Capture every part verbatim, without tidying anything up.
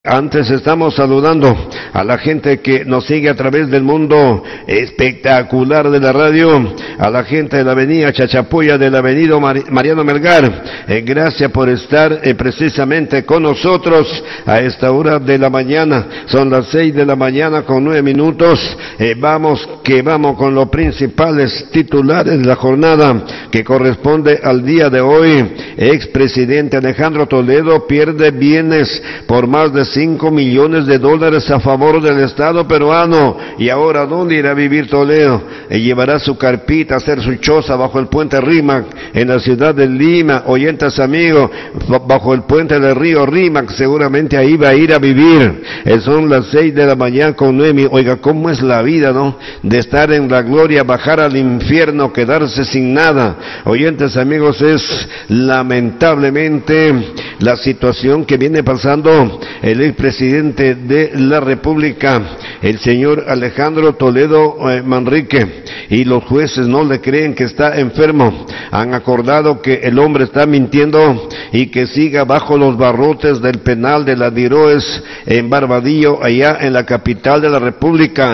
Antes estamos saludando a la gente que nos sigue a través del mundo espectacular de la radio, a la gente de la avenida Chachapoya, de la avenida Mar Mariano Melgar. Eh, gracias por estar eh, precisamente con nosotros a esta hora de la mañana. Son las seis de la mañana con nueve minutos. Eh, vamos que vamos con los principales titulares de la jornada que corresponde al día de hoy. Expresidente Alejandro Toledo pierde bienes por más de cinco millones de dólares a favor del Estado peruano. Y ahora, ¿dónde irá a vivir Toledo? Eh, llevará su carpita a hacer su choza bajo el puente Rímac en la ciudad de Lima. Oyentes amigos, bajo el puente del río Rímac, seguramente ahí va a ir a vivir. Eh, son las seis de la mañana con nueve. Oiga, ¿cómo es la vida, no? De estar en la gloria, bajar al infierno, quedarse sin nada. Oyentes amigos, es lamentablemente la situación que viene pasando el expresidente de la República, el señor Alejandro Toledo eh, Manrique, y los jueces no le creen que está enfermo. Han acordado que el hombre está mintiendo y que siga bajo los barrotes del penal de la Diroes en Barbadillo, allá en la capital de la República.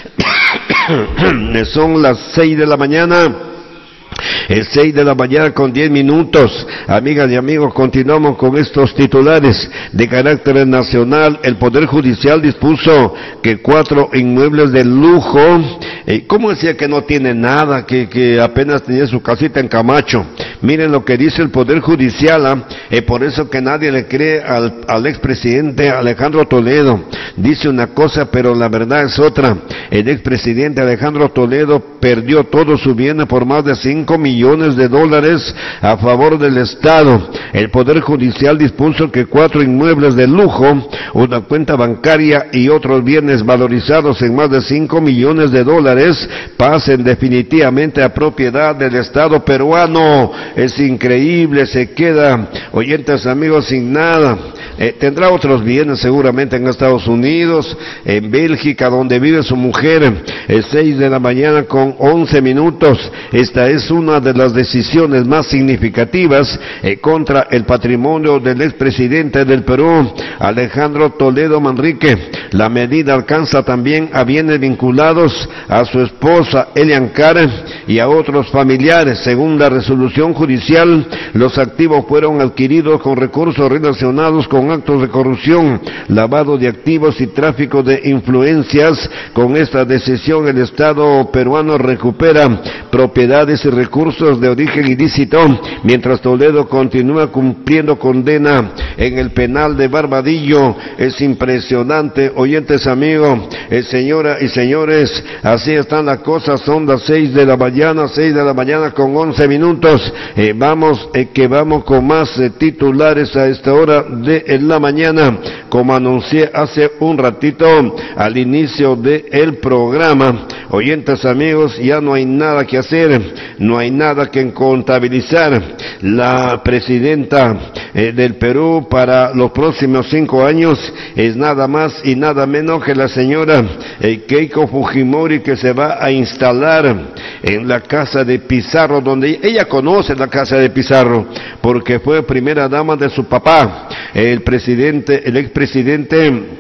Son las seis de la mañana. Es seis de la mañana con diez minutos. Amigas y amigos, continuamos con estos titulares de carácter nacional. El Poder Judicial dispuso que cuatro inmuebles de lujo, eh, ¿cómo decía que no tiene nada, que, que apenas tenía su casita en Camacho? Miren lo que dice el Poder Judicial, ¿eh? Eh, por eso que nadie le cree al, al expresidente Alejandro Toledo. Dice una cosa, pero la verdad es otra. El expresidente Alejandro Toledo perdió todo su bien por más de cinco millones de dólares a favor del Estado. El Poder Judicial dispuso que cuatro inmuebles de lujo, una cuenta bancaria y otros bienes valorizados en más de cinco millones de dólares pasen definitivamente a propiedad del Estado peruano. Es increíble, se queda, oyentes amigos, sin nada. Eh, tendrá otros bienes seguramente en Estados Unidos, en Bélgica, donde vive su mujer. Es seis de la mañana con once minutos. Esta es una de las decisiones más significativas eh, contra el patrimonio del expresidente del Perú, Alejandro Toledo Manrique. La medida alcanza también a bienes vinculados a su esposa Elian Karen y a otros familiares. Según la resolución judicial, los activos fueron adquiridos con recursos relacionados con actos de corrupción, lavado de activos y tráfico de influencias. Con esta decisión, el Estado peruano recupera propiedades y recursos de origen ilícito, mientras Toledo continúa cumpliendo condena en el penal de Barbadillo. Es impresionante, oyentes amigos, eh, señoras y señores, así están las cosas. Son las seis de la mañana, seis de la mañana con once minutos. Eh, vamos, eh, que vamos con más eh, titulares a esta hora de en la mañana. Como anuncié hace un ratito al inicio del programa, oyentes amigos, ya no hay nada que hacer, no hay nada que contabilizar. La presidenta eh, del Perú para los próximos cinco años es nada más y nada menos que la señora eh, Keiko Fujimori, que se va a instalar en la casa de Pizarro, donde ella conoce la casa de Pizarro, porque fue primera dama de su papá, el presidente, el expresidente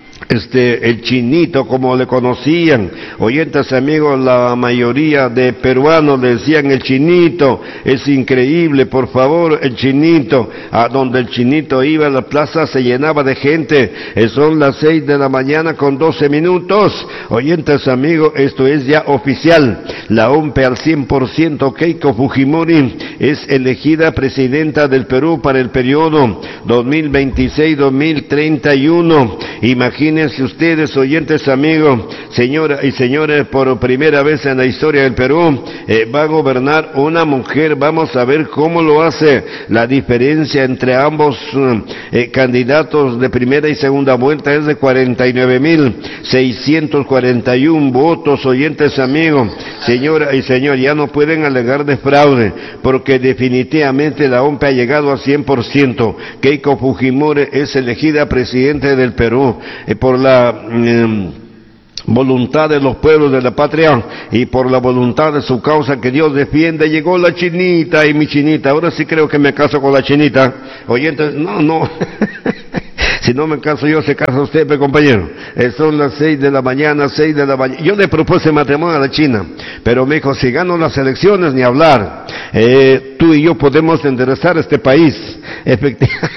Este, el Chinito, como le conocían. Oyentes amigos, la mayoría de peruanos le decían el Chinito. Es increíble, por favor, el Chinito. A donde el Chinito iba, la plaza se llenaba de gente. Eh, son las seis de la mañana con doce minutos. Oyentes amigos, esto es ya oficial. La O M P E al cien por ciento, Keiko Fujimori es elegida presidenta del Perú para el periodo dos mil veintiséis a dos mil treinta y uno. Imagínense Imagínense ustedes, oyentes amigos, señoras y señores, por primera vez en la historia del Perú, eh, va a gobernar una mujer. Vamos a ver cómo lo hace. La diferencia entre ambos eh, candidatos de primera y segunda vuelta es de cuarenta y nueve mil seiscientos cuarenta y uno votos, oyentes amigos. Señoras y señores, ya no pueden alegar de fraude, porque definitivamente la O M P E ha llegado a cien por ciento. Keiko Fujimori es elegida presidente del Perú eh, por la eh, voluntad de los pueblos de la patria y por la voluntad de su causa que Dios defiende. Llegó la chinita, y mi chinita, ahora sí creo que me caso con la chinita. Oyentes, no, no. Si no me caso yo, se casa usted, mi compañero. Eh, son las seis de la mañana, seis de la mañana. Yo le propuse matrimonio a la China, pero me dijo, si gano las elecciones, ni hablar. Eh, tú y yo podemos enderezar este país. Efectivamente.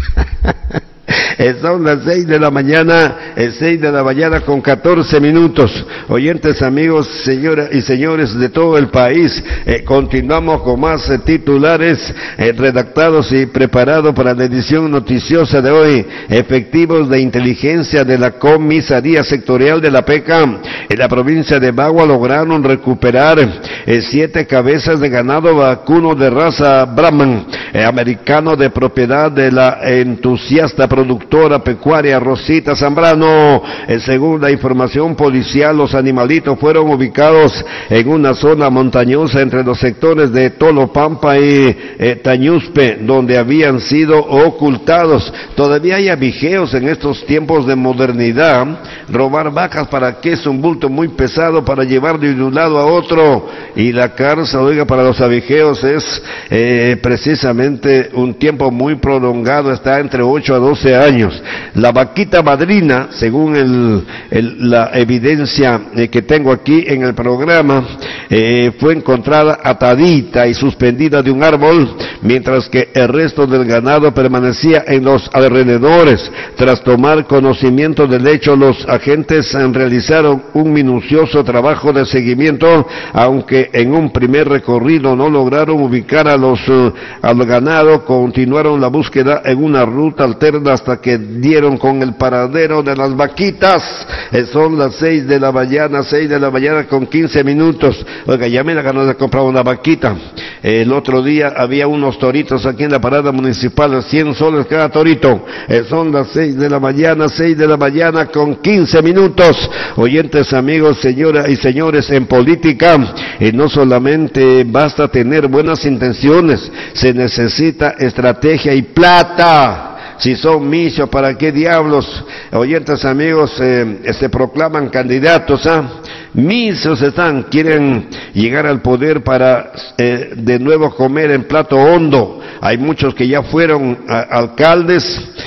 Son las seis de la mañana, es seis de la mañana con catorce minutos. Oyentes, amigos, señoras y señores de todo el país, eh, continuamos con más eh, titulares eh, redactados y preparados para la edición noticiosa de hoy. Efectivos de inteligencia de la Comisaría Sectorial de la Peca en la provincia de Bagua lograron recuperar eh, siete cabezas de ganado vacuno de raza Brahman, eh, americano de propiedad de la entusiasta productora pecuaria Rosita Zambrano. Eh, según la información policial, los animalitos fueron ubicados en una zona montañosa entre los sectores de Tolopampa y eh, Tañuspe, donde habían sido ocultados. Todavía hay abigeos en estos tiempos de modernidad. Robar vacas, ¿para qué? Es un bulto muy pesado para llevar de un lado a otro. Y la cárcel, oiga, para los abigeos es eh, precisamente un tiempo muy prolongado, está entre ocho a doce años. La vaquita madrina, según el, el, la evidencia eh, que tengo aquí en el programa, eh, fue encontrada atadita y suspendida de un árbol, mientras que el resto del ganado permanecía en los alrededores. Tras tomar conocimiento del hecho, los agentes realizaron un minucioso trabajo de seguimiento, aunque en un primer recorrido no lograron ubicar a los uh, al ganado. Continuaron la búsqueda en una ruta alterna hasta que dieron con el paradero de las vaquitas. Eh, son las seis de la mañana, seis de la mañana con quince minutos. Oiga, ya me la ganó de comprar una vaquita. Eh, el otro día había unos toritos aquí en la parada municipal, cien soles cada torito. Eh, son las seis de la mañana, seis de la mañana con quince minutos. Oyentes, amigos, señoras y señores, en política eh, no solamente basta tener buenas intenciones, se necesita estrategia y plata. Si son misios, ¿para qué diablos? Oyentes, amigos, eh, se proclaman candidatos, ¿ah? Misios están, quieren llegar al poder para eh, de nuevo comer en plato hondo. Hay muchos que ya fueron a, alcaldes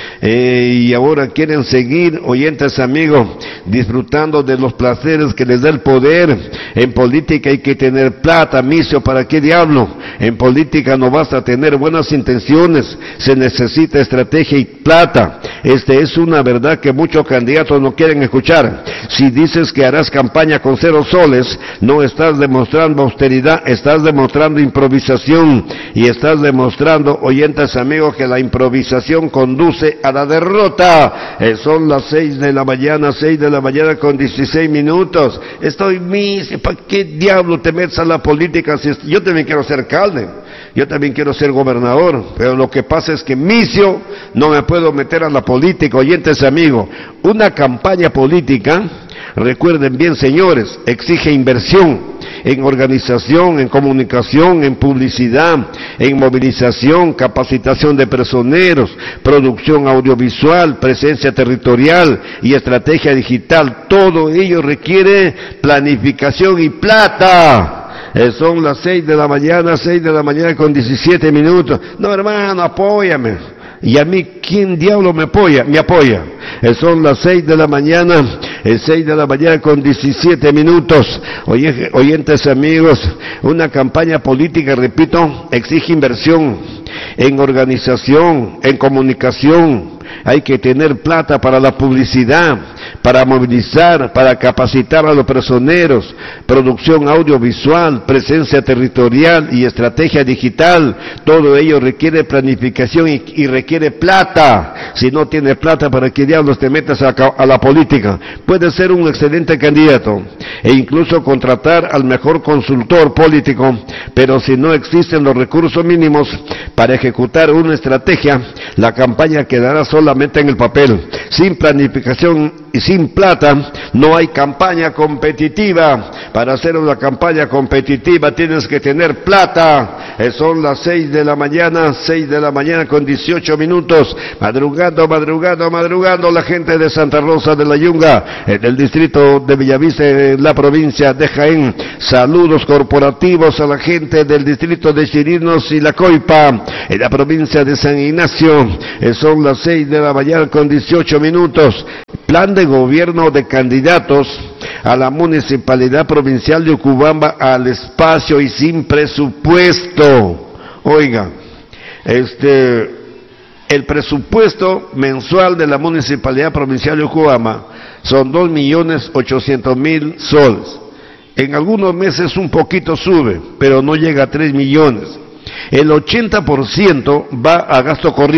eh, y ahora quieren seguir, oyentes, amigos, disfrutando de los placeres que les da el poder. En política hay que tener plata, misio, ¿para qué diablo? En política no basta tener buenas intenciones, se necesita estrategia y plata. Esta es una verdad que muchos candidatos no quieren escuchar. Si dices que harás campaña con cero soles, no estás demostrando austeridad, estás demostrando improvisación y estás demostrando, oyentes, amigos, que la improvisación conduce a la derrota. Eh, son las seis de la mañana, seis de la mañana con dieciséis minutos. Estoy mis, ¿para qué diablo te metes a la política? Si yo también quiero ser alcalde, yo también quiero ser gobernador, pero lo que pasa es que misio no me puedo meter a la política. Oyentes, amigos, una campaña política, recuerden bien, señores, exige inversión en organización, en comunicación, en publicidad, en movilización, capacitación de personeros, producción audiovisual, presencia territorial y estrategia digital. Todo ello requiere planificación y plata. Eh, son las seis de la mañana, seis de la mañana con diecisiete minutos. No, hermano, apóyame. Y a mí, ¿quién diablo me apoya? Me apoya. Eh, son las seis de la mañana, eh, seis de la mañana con diecisiete minutos. Oye, oyentes, amigos, una campaña política, repito, exige inversión en organización, en comunicación. Hay que tener plata para la publicidad, para movilizar, para capacitar a los personeros, producción audiovisual, presencia territorial y estrategia digital. Todo ello requiere planificación y, y requiere plata. Si no tienes plata, ¿para qué diablos te metes a, a la política? Puedes ser un excelente candidato e incluso contratar al mejor consultor político, pero si no existen los recursos mínimos para ejecutar una estrategia, la campaña quedará solamente en el papel, sin planificación y sin plata no hay campaña competitiva. Para hacer una campaña competitiva tienes que tener plata. Eh, son las seis de la mañana, seis de la mañana con dieciocho minutos, madrugando, madrugando, madrugando la gente de Santa Rosa de la Yunga, en el distrito de Bellavista, en la provincia de Jaén. Saludos corporativos a la gente del distrito de Chirinos y La Coipa, en la provincia de San Ignacio. Eh, son las seis de la mañana con dieciocho minutos. Plan de gobierno de candidatos a la Municipalidad Provincial de Ucubamba al espacio y sin presupuesto. Oiga, este, el presupuesto mensual de la Municipalidad Provincial de Ucubamba son dos millones ochocientos mil soles. En algunos meses un poquito sube, pero no llega a tres millones. El ochenta por ciento va a gasto corriente.